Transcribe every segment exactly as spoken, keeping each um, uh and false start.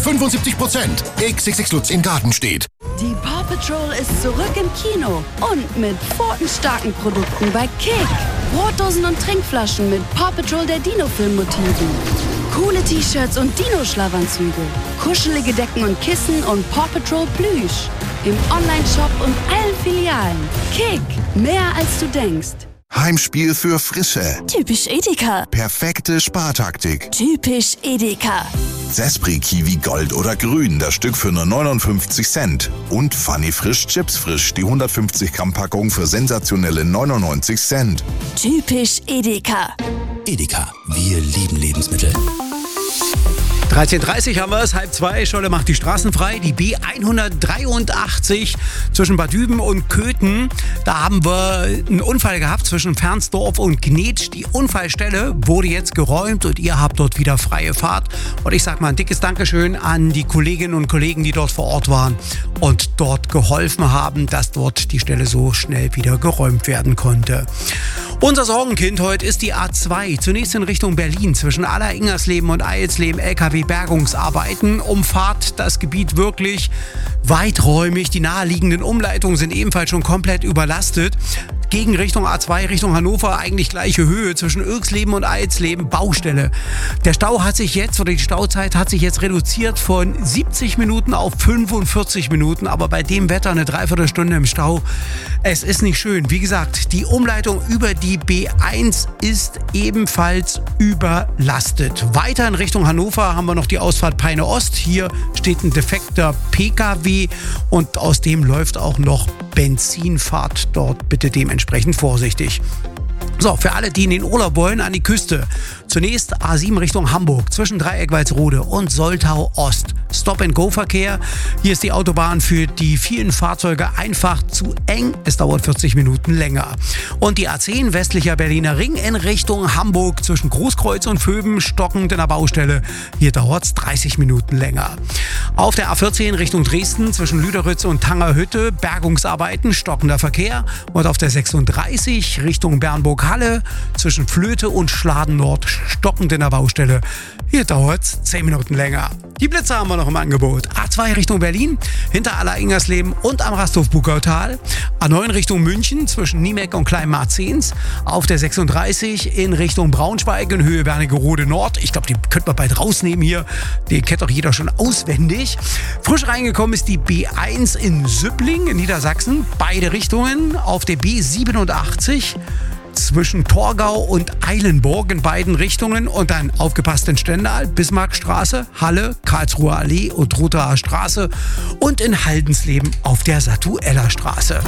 fünfundsiebzig Prozent. X X X Lutz in Gartenstedt. Die Paw Patrol ist zurück im Kino und mit pfotenstarken Produkten bei Kick. Brotdosen und Trinkflaschen mit Paw Patrol der Dino-Film-Motiven. Coole T-Shirts und Dino-Schlafanzüge. Kuschelige Decken und Kissen und Paw Patrol Plüsch. Im Online-Shop und allen Filialen. Kick, mehr als du denkst. Heimspiel für Frische. Typisch Edeka. Perfekte Spartaktik. Typisch Edeka. Sespri Kiwi Gold oder Grün, das Stück für nur neunundfünfzig Cent. Und Funny Frisch Chips Frisch, die hundertfünfzig Gramm Packung für sensationelle neunundneunzig Cent. Typisch Edeka. Edeka, wir lieben Lebensmittel. dreizehn Uhr dreißig haben wir es, halb zwei. Scholle macht die Straßen frei. Die B hundertdreiundachtzig zwischen Bad Düben und Köthen. Da haben wir einen Unfall gehabt zwischen Fernsdorf und Gnetsch. Die Unfallstelle wurde jetzt geräumt und ihr habt dort wieder freie Fahrt. Und ich sag mal ein dickes Dankeschön an die Kolleginnen und Kollegen, die dort vor Ort waren und dort geholfen haben, dass dort die Stelle so schnell wieder geräumt werden konnte. Unser Sorgenkind heute ist die A zwei. Zunächst in Richtung Berlin. Zwischen Aller-Ingersleben und Eilsleben L K W-Bergungsarbeiten. Umfahrt das Gebiet wirklich weiträumig. Die naheliegenden Umleitungen sind ebenfalls schon komplett überlastet. Gegen Richtung A zwei, Richtung Hannover, eigentlich gleiche Höhe zwischen Irksleben und Eilsleben, Baustelle. Der Stau hat sich jetzt, oder die Stauzeit hat sich jetzt reduziert von siebzig Minuten auf fünfundvierzig Minuten, aber bei dem Wetter eine Dreiviertelstunde im Stau. Es ist nicht schön. Wie gesagt, die Umleitung über die B eins ist ebenfalls überlastet. Weiter in Richtung Hannover haben wir noch die Ausfahrt Peine Ost. Hier steht ein defekter P K W und aus dem läuft auch noch Benzinfahrt dort. Bitte dementsprechend vorsichtig. So, für alle, die in den Urlaub wollen, an die Küste. Zunächst A sieben Richtung Hamburg, zwischen Dreieck-Walsrode und Soltau Ost. Stop-and-Go-Verkehr. Hier ist die Autobahn für die vielen Fahrzeuge einfach zu eng. Es dauert vierzig Minuten länger. Und die A zehn, westlicher Berliner Ring, in Richtung Hamburg, zwischen Großkreuz und Vöben, stockend in der Baustelle. Hier dauert es dreißig Minuten länger. Auf der A vierzehn Richtung Dresden, zwischen Lüderitz und Tangerhütte, Bergungsarbeiten, stockender Verkehr. Und auf der sechsunddreißig Richtung Bernburg-Halle, zwischen Flöte und Schladen Nord, stockend in der Baustelle. Hier dauert es zehn Minuten länger. Die Blitze haben wir noch im Angebot. A zwei Richtung Berlin, hinter Aller-Ingersleben und am Rasthof-Bukautal. A neun Richtung München, zwischen Niemeck und Kleinmarzens. Auf der sechsunddreißig in Richtung Braunschweig in Höhe Wernigerode Nord. Ich glaube, die könnte man bald rausnehmen hier. Den kennt doch jeder schon auswendig. Frisch reingekommen ist die B eins in Süppling in Niedersachsen. Beide Richtungen. Auf der B siebenundachtzig zwischen Torgau und Eilenburg in beiden Richtungen und dann aufgepasst in Stendal, Bismarckstraße, Halle, Karlsruher Allee und Rothaar Straße und in Haldensleben auf der Satuella-Straße.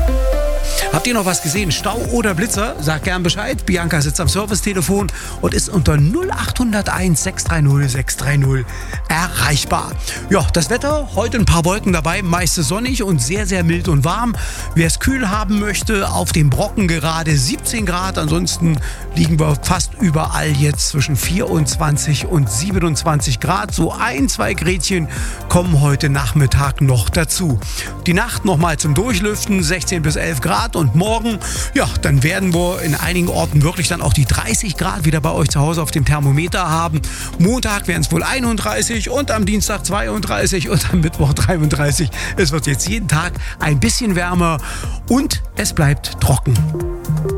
Habt ihr noch was gesehen? Stau oder Blitzer? Sagt gern Bescheid. Bianca sitzt am Servicetelefon und ist unter null acht null eins sechs drei null sechs drei null erreichbar. Ja, das Wetter, heute ein paar Wolken dabei, meiste sonnig und sehr, sehr mild und warm. Wer es kühl haben möchte, auf dem Brocken gerade siebzehn Grad. Ansonsten liegen wir fast überall jetzt zwischen vierundzwanzig und siebenundzwanzig Grad. So ein, zwei Grätchen kommen heute Nachmittag noch dazu. Die Nacht nochmal zum Durchlüften, sechzehn bis elf Grad. Und morgen, ja, dann werden wir in einigen Orten wirklich dann auch die dreißig Grad wieder bei euch zu Hause auf dem Thermometer haben. Montag werden es wohl einunddreißig und am Dienstag zweiunddreißig und am Mittwoch dreiunddreißig. Es wird jetzt jeden Tag ein bisschen wärmer und es bleibt trocken.